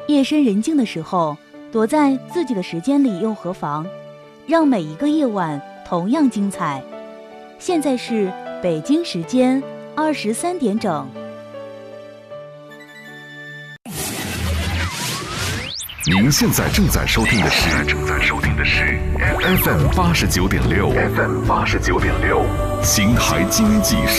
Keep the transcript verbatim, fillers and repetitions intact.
夜深人静的时候，躲在自己的时间里又何妨？让每一个夜晚同样精彩。现在是北京时间二十三点整。 您现在正在收听的是正在收听的是 F M 八十九点六 F M 八十九点六，邢台经济